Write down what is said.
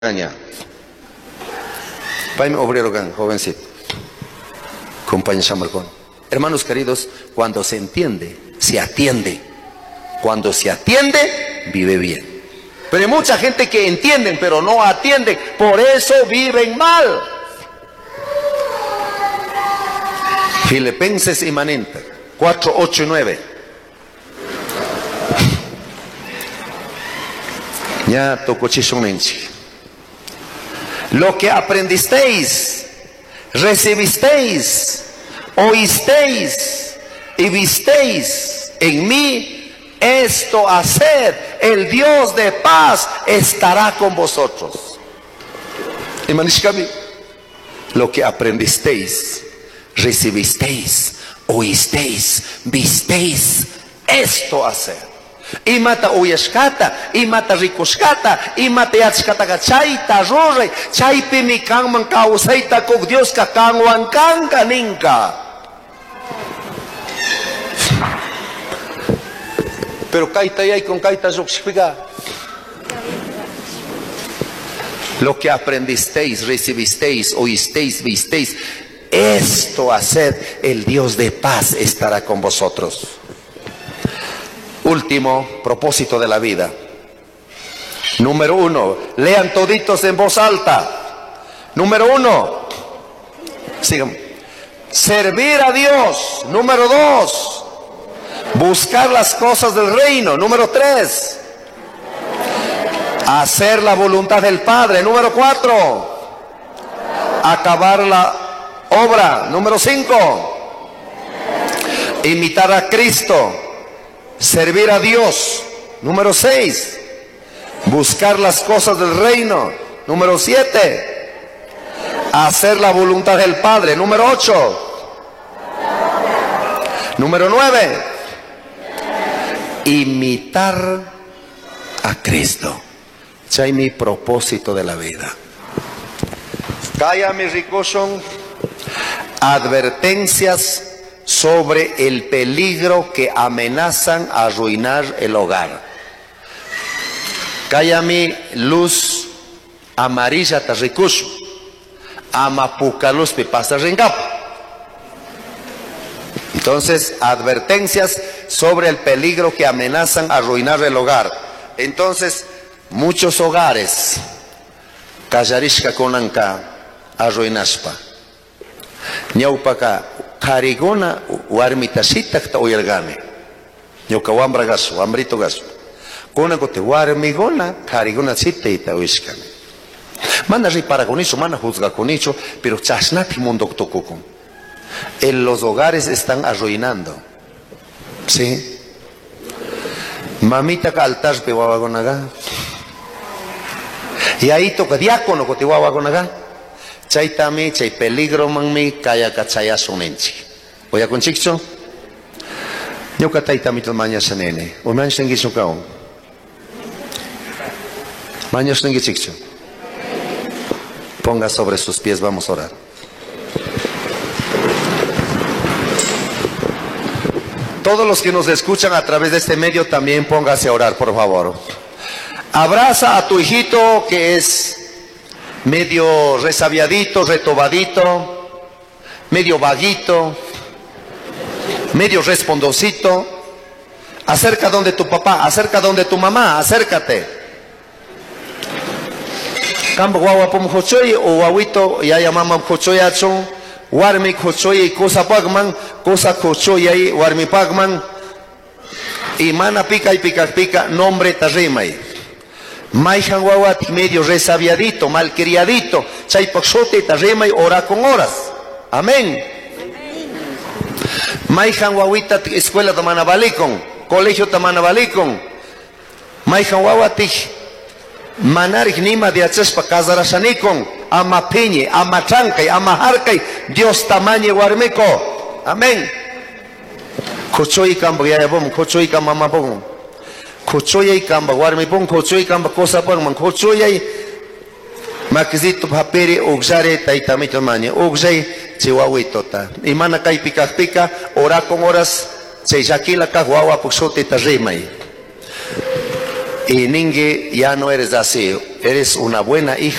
Caña. Paime obrero gan, jovencito. Compañero Chamarcón. Hermanos queridos, cuando se entiende, se atiende. Cuando se atiende, vive bien. Pero hay mucha gente que entienden, pero no atienden. Por eso viven mal. Filipenses imanente 4, 8 y 9. Ya tocó chisonense. Lo que aprendisteis, recibisteis, oísteis y visteis en mí, esto haced, el Dios de paz estará con vosotros. Lo que aprendisteis, recibisteis, oísteis, visteis, esto haced. Imata uyashkata, imata rikushkata, imata yachkata chayta rurray, chaypi mi kanman kawsayta kuk Dios ka kanwan kanka ninka. Pero kaita yay con kaita zukshpiga. Lo que aprendisteis, recibisteis, oísteis, visteis, esto haced, el Dios de paz estará con vosotros. Último propósito de la vida. Número 1, lean toditos en voz alta. Número 1, sigan. Servir a Dios. Número 2, buscar las cosas del reino. Número 3, hacer la voluntad del Padre. Número 4, acabar la obra. Número 5, imitar a Cristo. Servir a Dios. Número 6, buscar las cosas del reino. Número 7, hacer la voluntad del Padre. Número 8, número 9, imitar a Cristo. Ese es mi propósito de la vida. Calla mi ricoson. Advertencias sobre el peligro que amenazan a arruinar el hogar. Calla mi luz amarilla tarricush, amapuca luz pipasa ringap. Entonces, advertencias sobre el peligro que amenazan a arruinar el hogar. Entonces, muchos hogares kallarishka konanka arruinashpa. Ñaupaka karigona warmitashita ta uyargami. Ñuka wambra gasu, wambrito gasu. Kona kote warmigona karigona sita ita uyishkami. Mana ripara con eso, mana juzga con eso, pero chasnati mundo tokukun. En los hogares están arruinando. ¿Sí? Mamita ka altar pe wawagonaga. Y ahí toca diácono kote wawagonaga. Chaitami, chay peligro manmi, kaya kachaya sonenchi. Oya con chicho. Yo kataitami to maña sanene. O maña sengi sokao. Maña sengi chicho. Ponga sobre sus pies, vamos a orar. Todos los que nos escuchan a través de este medio también póngase a orar, por favor. Abraza a tu hijito que es medio resabiadito, retobadito, medio vaguito, medio respondosito. Acerca donde tu papá, acerca donde tu mamá, acércate. Campo guagua pom jochoy o guaguito ya llamamos jochoy achon, warmi jochoy cosa pagman, cosa jochoy ahí warmi pagman. Y mana pica y pica, nombre tarrimay. Maijan guaguat medio resabiadito, malcriadito, chaypaxote tarrema y ora con horas. Amén. Maijan guaguita escuela tamanabalicon, colegio tamanabalicon. Maijan guaguatich manarik nima de achespa casarashanicon, ama piñe, ama trancay, ama harcay, Dios tamañe guarmeco. Amén. Cochoy cambo ya bom, cochoy camama bom. Kochoyay kamba warmi pon kochoy kamba cosa pon man kochoyay makzito papere ogzare taitamito manya ogzay chihuahuito ta imana kay pika ora con horas se yakila ka huawa puxote ta remay y ningue ya no eres así eres una buena hija.